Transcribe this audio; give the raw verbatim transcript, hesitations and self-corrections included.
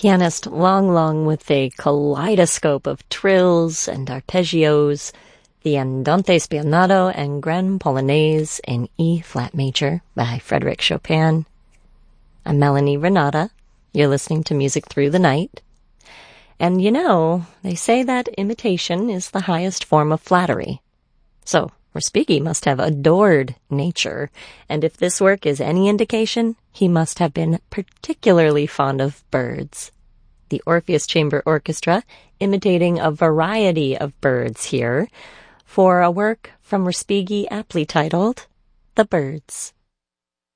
Pianist Lang Lang with a kaleidoscope of trills and arpeggios, the Andante Spianato and Grand Polonaise in E-flat major by Frédéric Chopin. I'm Melanie Renata. You're listening to Music Through the Night. And you know, they say that imitation is the highest form of flattery. So, Respighi must have adored nature, and if this work is any indication, he must have been particularly fond of birds. The Orpheus Chamber Orchestra imitating a variety of birds here for a work from Respighi aptly titled The Birds.